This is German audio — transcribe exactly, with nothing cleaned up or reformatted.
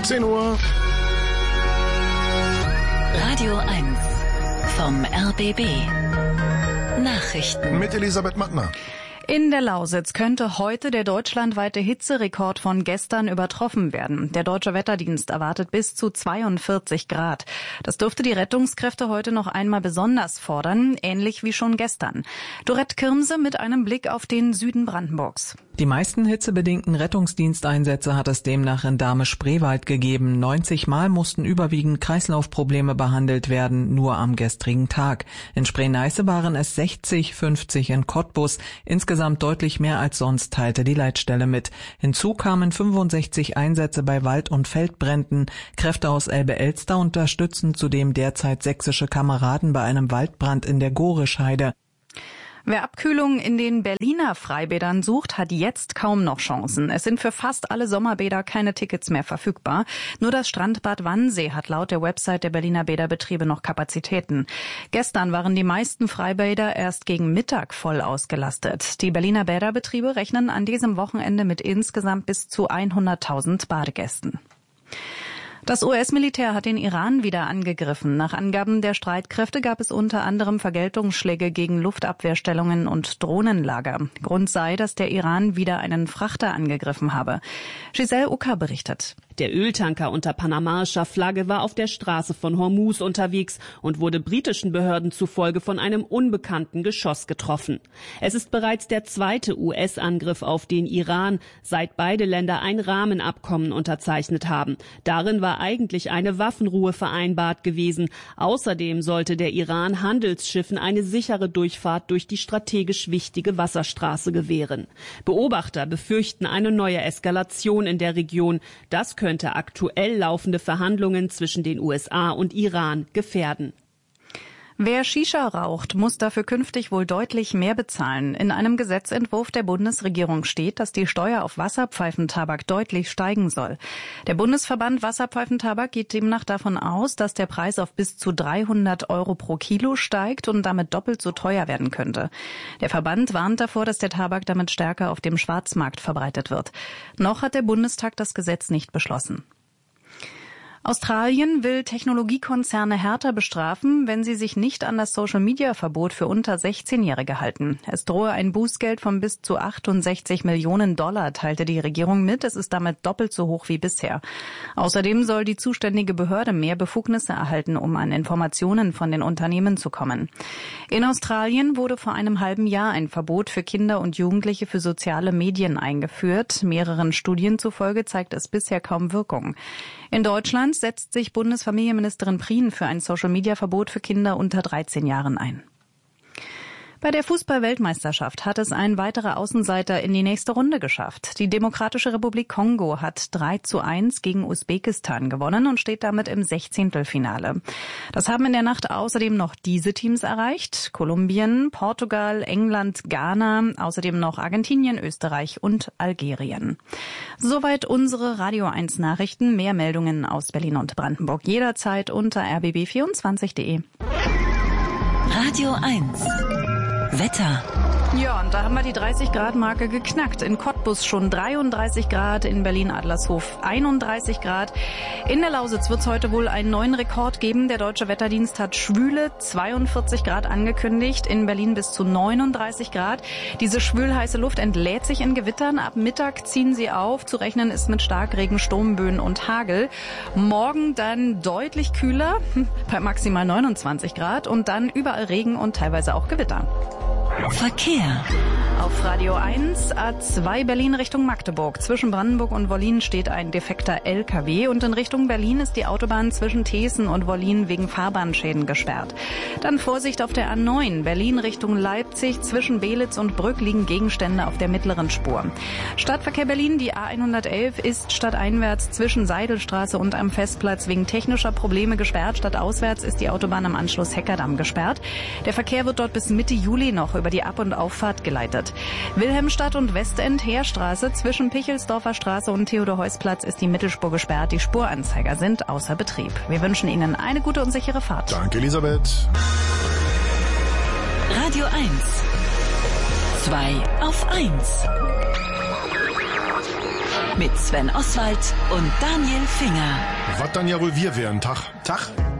zehn Uhr. Radio eins vom R B B. Nachrichten Mit Elisabeth Mattner. In der Lausitz könnte heute der deutschlandweite Hitzerekord von gestern übertroffen werden. Der Deutsche Wetterdienst erwartet bis zu zweiundvierzig Grad. Das dürfte die Rettungskräfte heute noch einmal besonders fordern, ähnlich wie schon gestern. Dorette Kirmse mit einem Blick auf den Süden Brandenburgs. Die meisten hitzebedingten Rettungsdiensteinsätze hat es demnach in Dahme-Spreewald gegeben. neunzig Mal mussten überwiegend Kreislaufprobleme behandelt werden, nur am gestrigen Tag. In Spree-Neiße waren es sechzig, fünfzig in Cottbus. Insgesamt deutlich mehr als sonst, teilte die Leitstelle mit. Hinzu kamen fünfundsechzig Einsätze bei Wald- und Feldbränden. Kräfte aus Elbe-Elster unterstützen zudem derzeit sächsische Kameraden bei einem Waldbrand in der Gorischheide. Wer Abkühlung in den Berliner Freibädern sucht, hat jetzt kaum noch Chancen. Es sind für fast alle Sommerbäder keine Tickets mehr verfügbar. Nur das Strandbad Wannsee hat laut der Website der Berliner Bäderbetriebe noch Kapazitäten. Gestern waren die meisten Freibäder erst gegen Mittag voll ausgelastet. Die Berliner Bäderbetriebe rechnen an diesem Wochenende mit insgesamt bis zu hunderttausend Badegästen. Das U S-Militär hat den Iran wieder angegriffen. Nach Angaben der Streitkräfte gab es unter anderem Vergeltungsschläge gegen Luftabwehrstellungen und Drohnenlager. Grund sei, dass der Iran wieder einen Frachter angegriffen habe. Giselle Ucker berichtet. Der Öltanker unter panamaischer Flagge war auf der Straße von Hormuz unterwegs und wurde britischen Behörden zufolge von einem unbekannten Geschoss getroffen. Es ist bereits der zweite U S-Angriff auf den Iran, seit beide Länder ein Rahmenabkommen unterzeichnet haben. Darin war eigentlich eine Waffenruhe vereinbart gewesen. Außerdem sollte der Iran Handelsschiffen eine sichere Durchfahrt durch die strategisch wichtige Wasserstraße gewähren. Beobachter befürchten eine neue Eskalation in der Region. Das könnte aktuell laufende Verhandlungen zwischen den U S A und Iran gefährden. Wer Shisha raucht, muss dafür künftig wohl deutlich mehr bezahlen. In einem Gesetzentwurf der Bundesregierung steht, dass die Steuer auf Wasserpfeifentabak deutlich steigen soll. Der Bundesverband Wasserpfeifentabak geht demnach davon aus, dass der Preis auf bis zu dreihundert Euro pro Kilo steigt und damit doppelt so teuer werden könnte. Der Verband warnt davor, dass der Tabak damit stärker auf dem Schwarzmarkt verbreitet wird. Noch hat der Bundestag das Gesetz nicht beschlossen. Australien will Technologiekonzerne härter bestrafen, wenn sie sich nicht an das Social-Media-Verbot für unter sechzehnjährige halten. Es drohe ein Bußgeld von bis zu achtundsechzig Millionen Dollar, teilte die Regierung mit. Es ist damit doppelt so hoch wie bisher. Außerdem soll die zuständige Behörde mehr Befugnisse erhalten, um an Informationen von den Unternehmen zu kommen. In Australien wurde vor einem halben Jahr ein Verbot für Kinder und Jugendliche für soziale Medien eingeführt. Mehreren Studien zufolge zeigt es bisher kaum Wirkung. In Deutschland setzt sich Bundesfamilienministerin Prien für ein Social-Media-Verbot für Kinder unter dreizehn Jahren ein. Bei der Fußball-Weltmeisterschaft hat es ein weiterer Außenseiter in die nächste Runde geschafft. Die Demokratische Republik Kongo hat drei zu eins gegen Usbekistan gewonnen und steht damit im Sechzehntelfinale. Das haben in der Nacht außerdem noch diese Teams erreicht: Kolumbien, Portugal, England, Ghana, außerdem noch Argentinien, Österreich und Algerien. Soweit unsere Radio eins Nachrichten. Mehr Meldungen aus Berlin und Brandenburg jederzeit unter r b b vierundzwanzig punkt d e. Radio eins Wetter. Ja, und da haben wir die dreißig Grad Marke geknackt. In Cottbus schon dreiunddreißig Grad, in Berlin-Adlershof einunddreißig Grad. In der Lausitz wird es heute wohl einen neuen Rekord geben. Der Deutsche Wetterdienst hat schwüle zweiundvierzig Grad angekündigt, in Berlin bis zu neununddreißig Grad. Diese schwülheiße Luft entlädt sich in Gewittern. Ab Mittag ziehen sie auf. Zu rechnen ist mit Starkregen, Sturmböen und Hagel. Morgen dann deutlich kühler, bei maximal neunundzwanzig Grad, und dann überall Regen und teilweise auch Gewitter. Verkehr. Auf Radio eins, A zwei Berlin Richtung Magdeburg. Zwischen Brandenburg und Wollin steht ein defekter L K W und in Richtung Berlin ist die Autobahn zwischen Thesen und Wollin wegen Fahrbahnschäden gesperrt. Dann Vorsicht auf der A neun, Berlin Richtung Leipzig. Zwischen Belitz und Brück liegen Gegenstände auf der mittleren Spur. Stadtverkehr Berlin, die A hundertelf ist stadteinwärts zwischen Seidelstraße und am Festplatz wegen technischer Probleme gesperrt. Stadtauswärts ist die Autobahn am Anschluss Heckerdamm gesperrt. Der Verkehr wird dort bis Mitte Juli noch über die Ab- und Auffahrt geleitet. Wilhelmstadt und Westend Heerstraße zwischen Pichelsdorfer Straße und Theodor-Heuss-Platz ist die Mittelspur gesperrt. Die Spuranzeiger sind außer Betrieb. Wir wünschen Ihnen eine gute und sichere Fahrt. Danke, Elisabeth. Radio eins. zwei auf eins. Mit Sven Oswald und Daniel Finger. Was dann ja wohl wir wären, Tag. Tag.